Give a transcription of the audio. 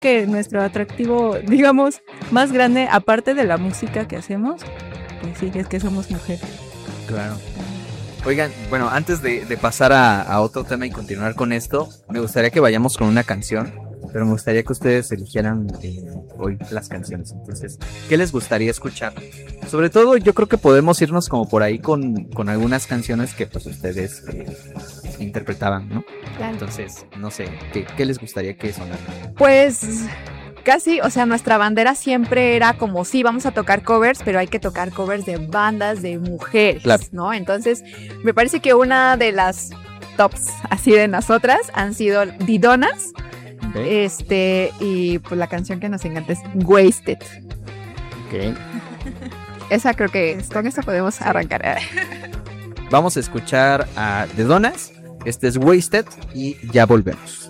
que nuestro atractivo, digamos, más grande, aparte de la música que hacemos, pues sí, es que somos mujeres. Claro. Oigan, bueno, antes de pasar a otro tema y continuar con esto, me gustaría que vayamos con una canción, pero me gustaría que ustedes eligieran hoy las canciones. Entonces, ¿qué les gustaría escuchar? Sobre todo, yo creo que podemos irnos como por ahí con algunas canciones que pues ustedes interpretaban, ¿no? Claro. Entonces, no sé, ¿qué les gustaría que sonara? Pues casi, o sea, nuestra bandera siempre era como, sí, vamos a tocar covers, pero hay que tocar covers de bandas de mujeres, Claro. ¿no? Entonces, me parece que una de las tops así de nosotras han sido Didonas, Okay. y pues la canción que nos encanta es Wasted. Ok. Esa creo que con esta podemos arrancar. Vamos a escuchar a The Donas. Este es Wasted y ya volvemos.